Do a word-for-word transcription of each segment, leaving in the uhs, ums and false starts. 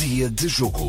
Dia de jogo.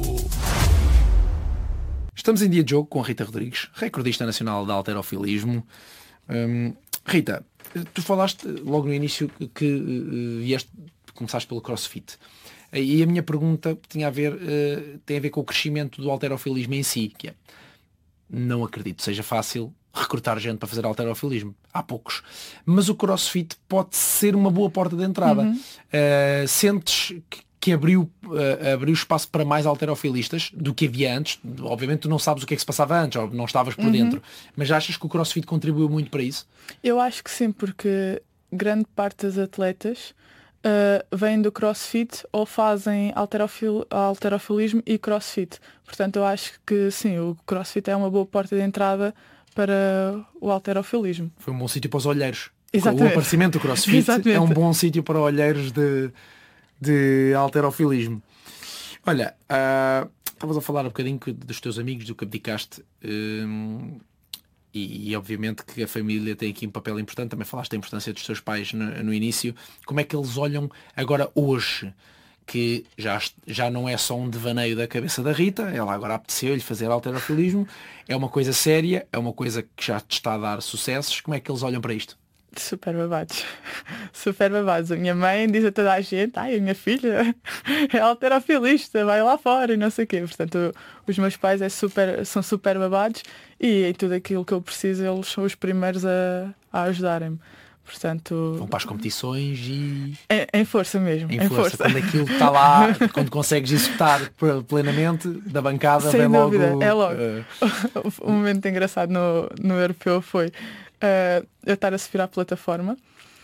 Estamos em dia de jogo com a Rita Rodrigues, recordista nacional de halterofilismo. Hum, Rita, tu falaste logo no início que uh, vieste, começaste pelo CrossFit. E a minha pergunta tinha a ver, uh, tem a ver com o crescimento do halterofilismo em si, que é, não acredito seja fácil recrutar gente para fazer halterofilismo. Há poucos. Mas o CrossFit pode ser uma boa porta de entrada. Uhum. Uh, sentes que que abriu, uh, abriu espaço para mais halterofilistas do que havia antes? Obviamente tu não sabes o que é que se passava antes, ou não estavas por uhum. dentro, mas achas que o CrossFit contribuiu muito para isso? Eu acho que sim, porque grande parte das atletas uh, vêm do CrossFit ou fazem halterofil, halterofilismo e CrossFit. Portanto, eu acho que sim, o CrossFit é uma boa porta de entrada para o halterofilismo. Foi um bom sítio para os olheiros. Exatamente. O aparecimento do CrossFit Exatamente. É um bom sítio para olheiros de... de halterofilismo. Olha, uh, estavas a falar um bocadinho dos teus amigos, do que abdicaste, um, e, e obviamente que a família tem aqui um papel importante. Também falaste da importância dos teus pais no, no início. Como é que eles olham agora hoje, que já, já não é só um devaneio da cabeça da Rita, ela agora apeteceu-lhe fazer halterofilismo, é uma coisa séria, é uma coisa que já te está a dar sucessos. Como é que eles olham para isto? Super babados. Super babados. A minha mãe diz a toda a gente, ai, a minha filha é halterofilista, vai lá fora e não sei o quê. Portanto, os meus pais é super, são super babados e em tudo aquilo que eu preciso eles são os primeiros a, a ajudarem-me. Portanto, vão para as competições e... Em, em força mesmo. Em, em força. força. Quando aquilo está lá, quando consegues executar plenamente da bancada, sem vem dúvida, logo... é logo. Uh... O momento engraçado no, no europeu foi uh, eu estar a subir à plataforma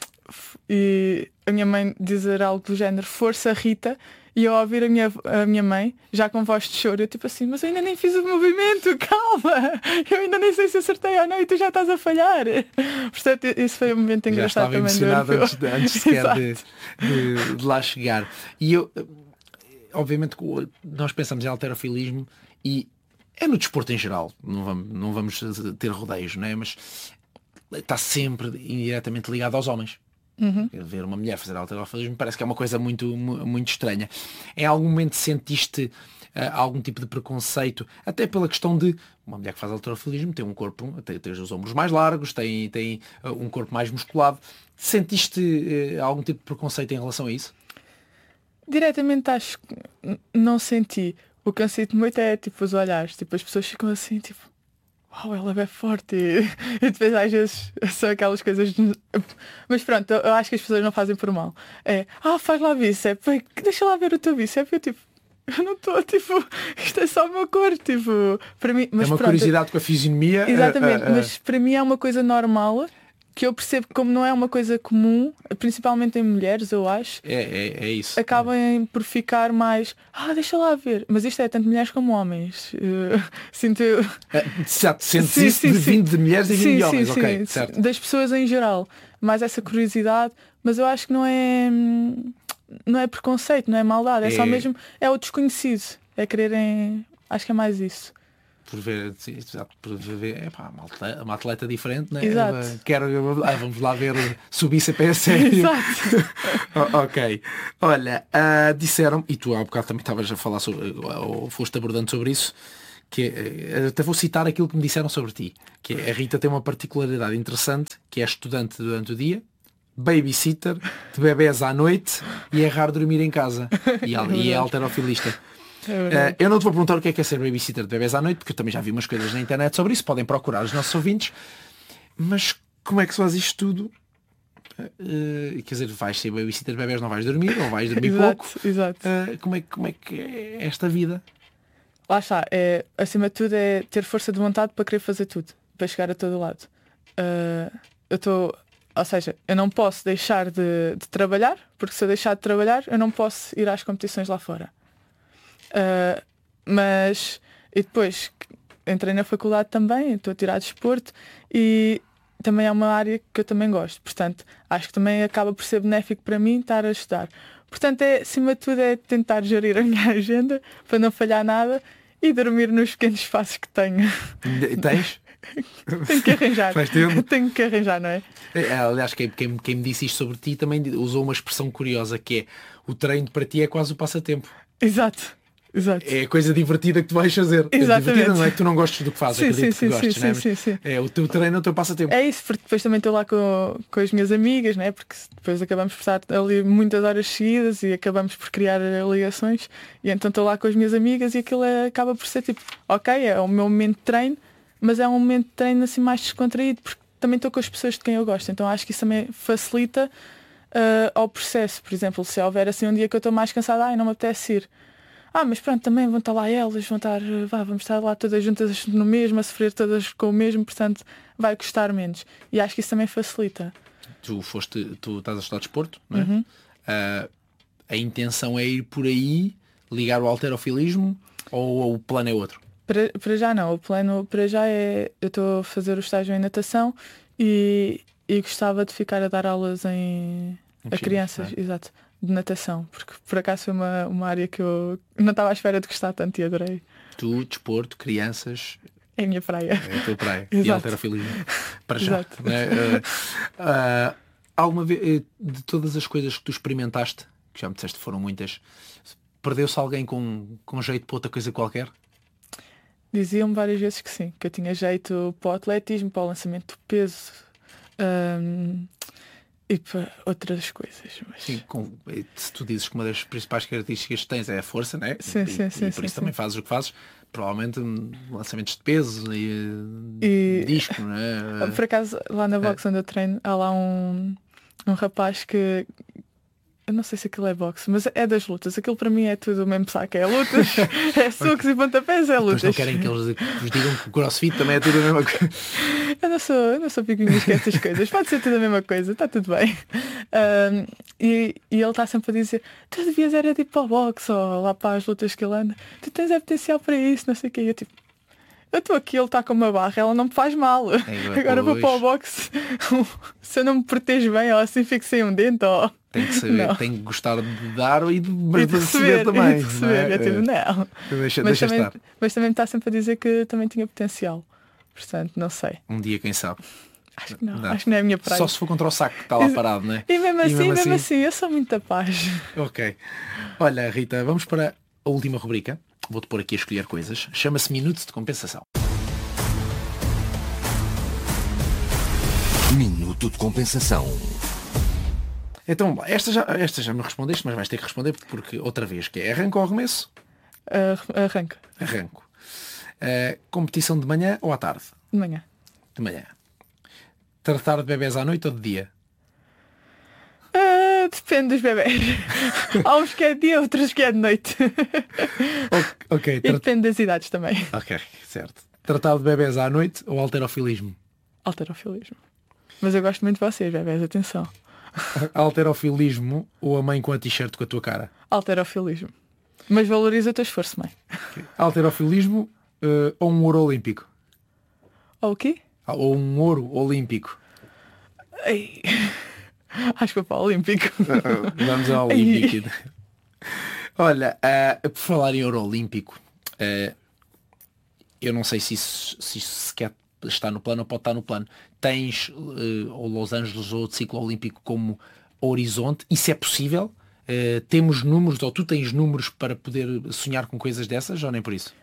e a minha mãe dizer algo do género, força Rita, e eu ouvir a minha, a minha mãe já com voz de choro, eu tipo assim, mas eu ainda nem fiz o movimento, calma, eu ainda nem sei se acertei ou não e tu já estás a falhar. Portanto, isso foi um momento engraçado também do europeu. Antes, antes sequer de, de, de lá chegar. E eu, obviamente, nós pensamos em halterofilismo e é no desporto em geral, não vamos, não vamos ter rodeios, não é? Mas está sempre indiretamente ligado aos homens. Uhum. Ver uma mulher fazer halterofilismo parece que é uma coisa muito, muito estranha. Em algum momento sentiste uh, algum tipo de preconceito, até pela questão de uma mulher que faz halterofilismo tem um corpo, tem, tem os ombros mais largos, tem, tem uh, um corpo mais musculado. Sentiste uh, algum tipo de preconceito em relação a isso? Diretamente acho que não senti. O que eu sinto muito é tipo os olhares, tipo as pessoas ficam assim, tipo, uau, ela é bem forte. E depois às vezes são aquelas coisas. Mas pronto, eu acho que as pessoas não fazem por mal. É, ah, faz lá bíceps, deixa lá ver o teu bíceps. Eu tipo, eu não estou, tipo, isto é só o meu corpo, tipo, para mim. Mas é uma pronto, curiosidade com a fisionomia. Exatamente, uh, uh, uh. mas para mim é uma coisa normal. Que eu percebo que como não é uma coisa comum, principalmente em mulheres, eu acho, é, é, é isso. acabam por ficar mais, ah, deixa lá ver. Mas isto é tanto mulheres como homens. Uh, sinto eu. Certo, sentes sim, isso sim, de vindo de mulheres e vindo de homens, sim, ok, sim, certo. Das pessoas em geral. Mais essa curiosidade, mas eu acho que não é não é preconceito, não é maldade, é, é só mesmo, é o desconhecido. É quererem, acho que é mais isso. Por ver, sim, por ver é pá, uma, atleta, uma atleta diferente, né? Exato. Quero, ah, vamos lá ver se o bíceps é sério. Exato. Ok. Olha, uh, disseram, e tu há um bocado também estavas a falar sobre, ou foste abordando sobre isso, que é, até vou citar aquilo que me disseram sobre ti, que é, a Rita tem uma particularidade interessante, que é estudante durante o dia, babysitter, de bebés à noite e é raro dormir em casa. E, e é halterofilista. Uh, eu não te vou perguntar o que é que é ser babysitter de bebés à noite, porque eu também já vi umas coisas na internet sobre isso, podem procurar os nossos ouvintes, mas como é que se faz isto tudo? Uh, quer dizer, vais ser babysitter de bebés, não vais dormir, ou vais dormir exato, pouco. Exato. Uh, como, é, como é que é esta vida? Lá está, é, acima de tudo é ter força de vontade para querer fazer tudo, para chegar a todo lado. Uh, eu estou, ou seja, eu não posso deixar de, de trabalhar, porque se eu deixar de trabalhar, eu não posso ir às competições lá fora. Uh, mas e depois entrei na faculdade também, estou a tirar desporto e também é uma área que eu também gosto, portanto acho que também acaba por ser benéfico para mim estar a estudar. Portanto, é, acima de tudo é tentar gerir a minha agenda para não falhar nada e dormir nos pequenos espaços que tenho. Tens? Tenho que arranjar. Faz tempo? Tenho que arranjar, não é? É, aliás, quem, quem, quem me disse isto sobre ti também usou uma expressão curiosa, que é o treino para ti é quase o passatempo. Exato. Exato. é a coisa divertida que tu vais fazer. Exatamente. Divertida não é que tu não gostes do que fazes, Sim, acredito sim, que sim, gostes, sim, não é? sim, sim, sim. É o teu treino, o teu passatempo. É isso, porque depois também estou lá com, com as minhas amigas, né? Porque depois acabamos por estar ali muitas horas seguidas e acabamos por criar ligações, e então estou lá com as minhas amigas e aquilo é, acaba por ser tipo, ok, é o meu momento de treino, mas é um momento de treino assim mais descontraído, porque também estou com as pessoas de quem eu gosto, então acho que isso também facilita uh, ao processo. Por exemplo, se houver assim um dia que eu estou mais cansada, ai, não me apetece ir. Ah, mas pronto, também vão estar lá elas, vão estar, vá, vamos estar lá todas juntas no mesmo, a sofrer todas com o mesmo, portanto vai custar menos. E acho que isso também facilita. Tu foste, tu estás a estudar desporto, não é? Uhum. Uh, a intenção é ir por aí, ligar o halterofilismo, ou, ou o plano é outro? Para, para já não, o plano para já é, eu estou a fazer o estágio em natação e, e gostava de ficar a dar aulas em, a Enfim, crianças, é. exato, de natação, porque por acaso foi uma, uma área que eu não estava à espera de gostar tanto e adorei. Tu, desporto, crianças, É a minha praia. é a tua praia. E Exato. halterofilismo. Para já. Exato. Não é? Uh, uh, alguma vez, eh, de todas as coisas que tu experimentaste, que já me disseste que foram muitas, perdeu-se alguém com, com jeito para outra coisa qualquer? Diziam-me várias vezes que sim, que eu tinha jeito para o atletismo, para o lançamento do peso, hum, e para outras coisas. Mas... Sim, com, se tu dizes que uma das principais características que tens é a força, né? Sim, e, sim, e sim, por sim, isso sim. também fazes o que fazes, provavelmente hum, lançamentos de peso e, E- disco, né? Por acaso, lá na boxe onde eu treino, há lá um, um rapaz que... Eu não sei se aquilo é boxe, mas é das lutas. Aquilo para mim é tudo o mesmo saco. É lutas, é socos e pontapés, é Depois lutas. não querem que eles vos digam que o crossfit também é tudo a mesma coisa. Eu não sou, eu não sou picuinhas com essas coisas. Pode ser tudo a mesma coisa, está tudo bem. Ahm, e, e ele está sempre a dizer, tu devias era tipo para o boxe ou lá para as lutas que ele anda. Tu tens é potencial para isso, não sei o quê. E eu tipo, eu estou aqui, ele está com uma barra, ela não me faz mal. É, Agora vou pois. para o boxe. Se eu não me protejo bem, ou assim fico sem um dente, ou... Tem que saber, Não. tem que gostar de dar e de, mas E de de receber, receber, também. e de receber. não é? Eu tipo, não. Deixa, Mas deixa também, estar. mas também me está sempre a dizer que também tinha potencial. Portanto, não sei. Um dia, quem sabe. Acho que não. Não. Acho que não é a minha praia. Só se for contra o saco que está lá Ex- parado, não é? E mesmo assim, mesmo mesmo, assim- assim, eu sou muito paz. Ok. Olha, Rita, vamos para a última rubrica. Vou-te pôr aqui a escolher coisas. Chama-se Minutos de Compensação. Minuto de compensação. Então, esta já, esta já me respondeste, mas vais ter que responder porque outra vez, que é arranco ou arremesso? Uh, arranca. Arranco. Uh, competição de manhã ou à tarde? De manhã. De manhã. Tratar de bebés à noite ou de dia? Uh, depende dos bebés. Há uns que é de dia, outros que é de noite. O- ok, E tra- depende das idades também. ok, certo. Tratar de bebés à noite ou halterofilismo? Alterofilismo. Mas eu gosto muito de vocês, bebés, atenção. Halterofilismo ou a mãe com a t-shirt com a tua cara? Alterofilismo. Mas valoriza o teu esforço, mãe. Halterofilismo uh, ou um ouro olímpico? Ou o quê? Ah, ou um ouro olímpico? Ei. Acho que foi para o Olímpico. Vamos ao olímpico. Olha, uh, por falar em ouro olímpico, uh, eu não sei se isso, se isso sequer está no plano ou pode estar no plano. Tens uh, o Los Angeles ou o ciclo olímpico como horizonte? Isso é possível? Uh, temos números, ou tu tens números para poder sonhar com coisas dessas, ou nem por isso?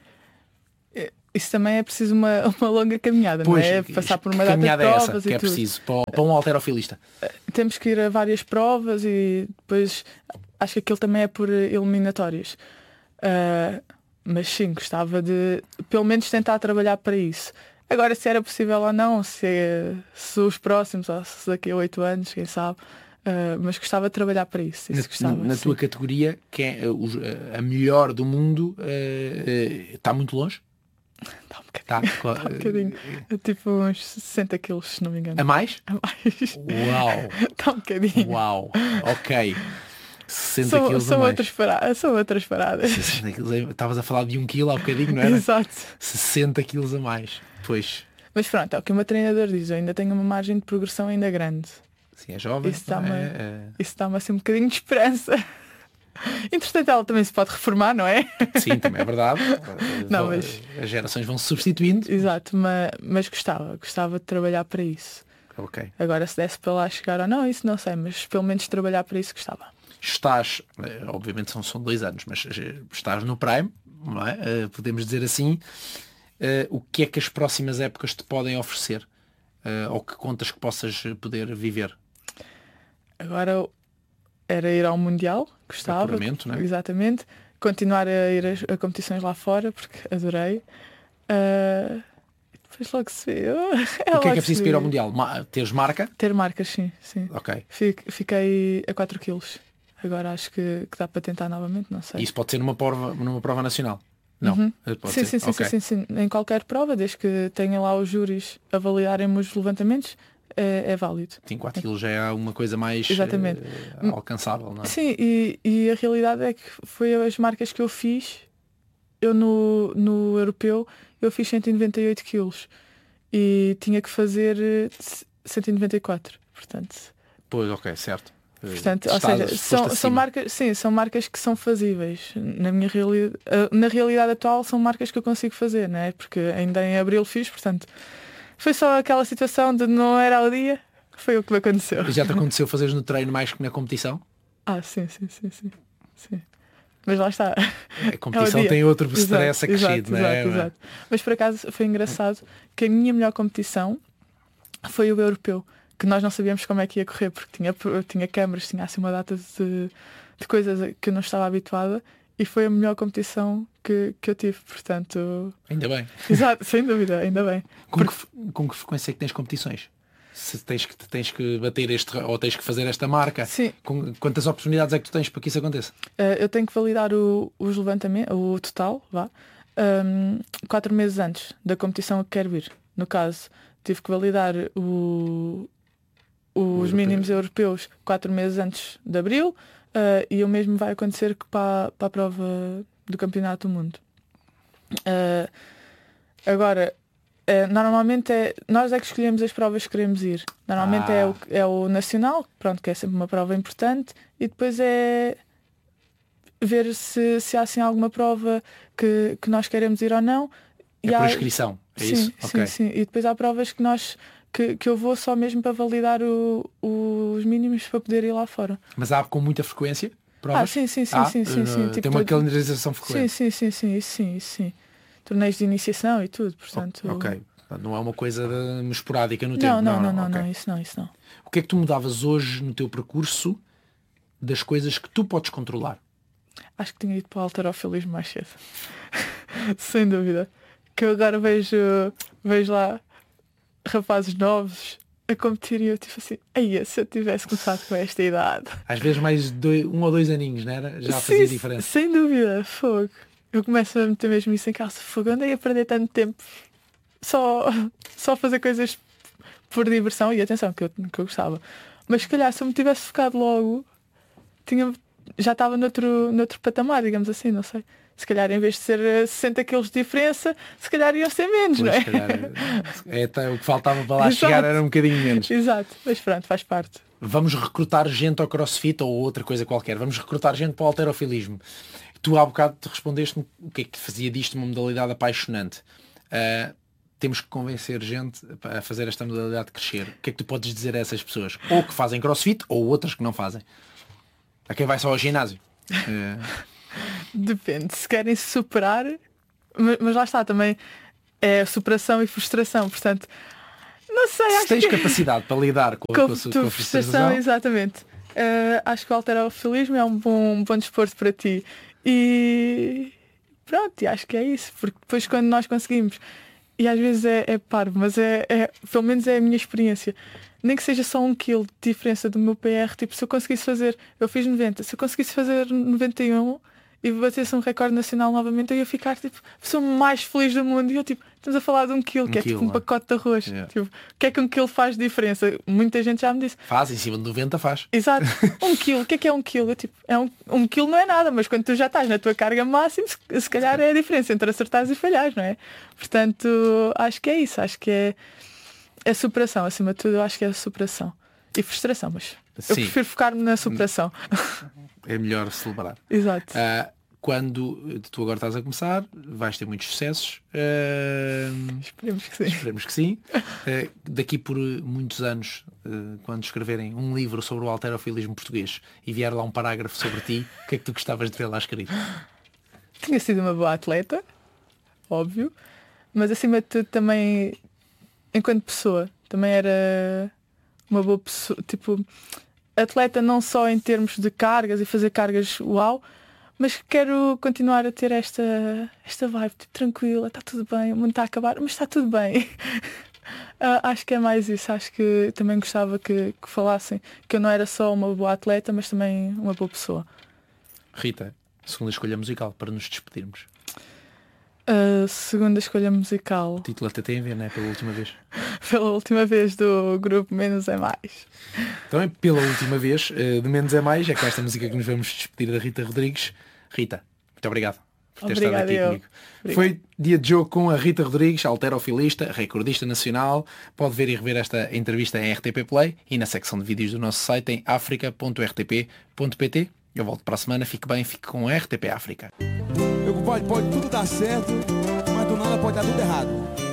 Isso também é preciso uma, uma longa caminhada, não é? Passar por uma data de caminhada é provas essa e que é tudo. preciso para, para um halterofilista. Temos que ir a várias provas e depois acho que aquilo também é por eliminatórias. Uh, mas sim, gostava de pelo menos tentar trabalhar para isso. Agora se era possível ou não, se, se os próximos, ou se daqui a oito anos, quem sabe. Uh, mas gostava de trabalhar para isso. isso Na, gostava, na sim. tua categoria, que é uh, os- uh, a melhor do mundo, uh, uh, está muito longe? Dá um bocadinho. Tá, Dá um bocadinho. É tipo uns sessenta quilos, se não me engano. A mais? A mais. Uau! Dá um bocadinho. Uau! Ok. sessenta São, quilos a são, mais. outras paradas, são outras paradas. sessenta quilos a- Estavas a falar de um quilo há bocadinho, não era? Exato. sessenta quilos a mais. Pois, Mas pronto, é o que o meu treinador diz. Eu ainda tenho uma margem de progressão ainda grande. sim, é jovem. Isso dá-me é, é. isso dá-me assim um bocadinho de esperança. Entretanto, ela também se pode reformar, não é? Sim, também é verdade. Não, mas- As gerações vão se substituindo. Exato, mas, mas gostava, gostava de trabalhar para isso. Ok. Agora se desse para lá chegar ou não, isso não sei, mas pelo menos trabalhar para isso gostava. Estás, eh, obviamente são, são dois anos, mas eh, estás no Prime, não é? Uh, podemos dizer assim. Uh, o que é que as próximas épocas te podem oferecer? Uh, ou que contas que possas poder viver? Agora era ir ao Mundial, gostava. Apuramento, né? Exatamente. Continuar a ir a, a competições lá fora, porque adorei. Uh, depois logo se vê. É o que é que é preciso para ir ao Mundial? Ma teres marca? Ter marcas, sim. sim. Ok. Fiquei a quatro quilos. Agora acho que, que dá para tentar novamente, não sei. Isso pode ser numa prova, numa prova nacional? Não. Uhum. Pode sim, ser. Sim, okay. sim, sim, sim. Em qualquer prova, desde que tenha lá os júris a validarem os levantamentos, é, é válido. Sim, quatro quilos já é uma coisa mais Exatamente. Uh, alcançável, não é? Sim, e, e a realidade é que foi as marcas que eu fiz. Eu no, no europeu eu fiz cento e noventa e oito quilos e tinha que fazer cento e noventa e quatro, portanto. Pois, ok, certo. Portanto, ou seja, são, são marcas, sim, são marcas que são fazíveis. Na minha realidade, na realidade atual são marcas que eu consigo fazer, não é? Porque ainda em abril fiz, portanto, foi só aquela situação de não era ao dia, foi o que me aconteceu. E já te aconteceu fazeres no treino mais que na competição? Ah, sim, sim, sim, sim. sim. Mas lá está. A competição é tem outro stress acrescido, não é? Exato, exato. Mas por acaso foi engraçado que a minha melhor competição foi o europeu, que nós não sabíamos como é que ia correr, porque tinha, tinha câmaras, tinha assim uma data de, de coisas que eu não estava habituada, e foi a melhor competição que, que eu tive, portanto... Ainda bem. Exato, sem dúvida, ainda bem. Com, porque... que, com que frequência é que tens competições? Se tens que, tens que bater este, ou tens que fazer esta marca, sim. Com, quantas oportunidades é que tu tens para que isso aconteça? Uh, eu tenho que validar o, os levantamentos, o total, vá, um, quatro meses antes da competição a que quero ir. No caso, tive que validar o, os o mínimos europeus quatro meses antes de abril, uh, e o mesmo vai acontecer que para, para a prova do Campeonato do Mundo. Uh, agora, Uh, normalmente é, nós é que escolhemos as provas que queremos ir. Normalmente ah. é, o, é o nacional, pronto, que é sempre uma prova importante, e depois é ver se, se há assim alguma prova que, que nós queremos ir ou não. É e por há... inscrição, é sim, isso? Sim, okay. sim. E depois há provas que nós que, que eu vou só mesmo para validar o, os mínimos para poder ir lá fora. Mas há com muita frequência provas? Ah, sim, sim, sim, ah, sim, sim, uh, sim. Tem tipo, uma calendarização frequente. Sim, sim, sim, sim, isso sim, isso sim. Torneios de iniciação e tudo, portanto. Ok. Não é uma coisa de, esporádica no não, tempo. Não, não, não, não, okay. não, isso não, isso não. O que é que tu mudavas hoje no teu percurso das coisas que tu podes controlar? Acho que tinha ido para o halterofilismo mais cedo. Sem dúvida. Que eu agora vejo, vejo lá rapazes novos a competir e eu tipo assim, aí se eu tivesse começado com esta idade. Às vezes mais dois, um ou dois aninhos, não era? Já Sim, fazia diferença. Sem dúvida, fogo. Eu começo a meter mesmo isso em calça. Fogo, andei a perder tanto tempo só, só fazer coisas por diversão e atenção, que eu, que eu gostava. Mas se calhar se eu me tivesse focado logo, tinha, já estava noutro, noutro patamar, digamos assim, não sei. Se calhar em vez de ser sessenta quilos de diferença, se calhar iam ser menos, pois, não é? Calhar, é até o que faltava para lá chegar era um bocadinho menos. Exato, mas pronto, faz parte. Vamos recrutar gente ao CrossFit ou outra coisa qualquer. Vamos recrutar gente para o halterofilismo. Tu há bocado te respondeste-me o que é que fazia disto uma modalidade apaixonante. Uh, temos que convencer gente a fazer esta modalidade crescer. O que é que tu podes dizer a essas pessoas? Ou que fazem CrossFit ou outras que não fazem. A quem vai só ao ginásio. Uh... Depende. Se querem se superar, mas, mas lá está também é superação e frustração. Portanto, não sei. Se acho tens que... capacidade para lidar com, com, com, a, com a frustração. Exatamente. Uh, acho que o halterofilismo é um bom, um bom desporto para ti. E pronto, e acho que é isso. Porque depois quando nós conseguimos, e às vezes é, é parvo, mas é, é, pelo menos é a minha experiência, nem que seja só um quilo de diferença do meu P R, tipo, se eu conseguisse fazer, eu fiz noventa, se eu conseguisse fazer noventa e um e batesse um recorde nacional novamente, eu ia ficar tipo, a pessoa mais feliz do mundo. E eu tipo, estamos a falar de um quilo, um que é quilo, tipo um pacote de arroz. Yeah. Tipo, o que é que um quilo faz de diferença? Muita gente já me disse. Faz, em cima de noventa faz. Exato. Um quilo, o que é que é um quilo? Eu, tipo, é um, um quilo não é nada, mas quando tu já estás na tua carga máxima, se, se calhar é a diferença entre acertares e falhares, não é? Portanto, acho que é isso. Acho que é a superação. Acima de tudo, eu acho que é a superação. E frustração, mas Sim. eu prefiro focar-me na superação. É melhor celebrar. Exato. Uh, quando tu agora estás a começar, vais ter muitos sucessos. Uh, esperemos que sim. Esperemos que sim. Uh, daqui por muitos anos, uh, quando escreverem um livro sobre o halterofilismo português e vier lá um parágrafo sobre ti, o que é que tu gostavas de ver lá escrito? tinha sido uma boa atleta, óbvio, mas acima de tudo também, enquanto pessoa, também era uma boa pessoa, tipo, atleta não só em termos de cargas e fazer cargas uau, mas quero continuar a ter esta, esta vibe, tipo, tranquila, está tudo bem, o mundo está a acabar, mas está tudo bem. Uh, acho que é mais isso. Acho que também gostava que, que falassem que eu não era só uma boa atleta, mas também uma boa pessoa. Rita, segunda escolha musical para nos despedirmos. Uh, segunda escolha musical. O título até tem a ver, não é? Pela última vez. Pela última vez do grupo Menos é Mais. Então é pela última vez uh, de Menos é Mais. É com esta música que nos vamos despedir da Rita Rodrigues. Rita, muito obrigado por ter Obrigada, estado aqui eu. comigo. Obrigada. Foi dia de jogo com a Rita Rodrigues, halterofilista, recordista nacional. Pode ver e rever esta entrevista em R T P Play e na secção de vídeos do nosso site em africa ponto r t p ponto p t. Eu volto para a semana. Fique bem, fique com a R T P África. Eu, pode, pode tudo dar certo, mas do nada pode dar tudo errado.